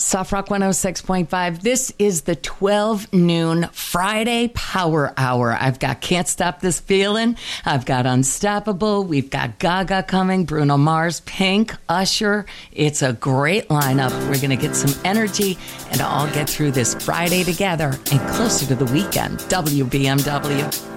Soft Rock 106.5. This is the 12 noon Friday Power Hour. I've got Can't Stop This Feeling. I've got Unstoppable. We've got Gaga coming, Bruno Mars, Pink, Usher. It's a great lineup. We're going to get some energy and all get through this Friday together and closer to the weekend. WBMW.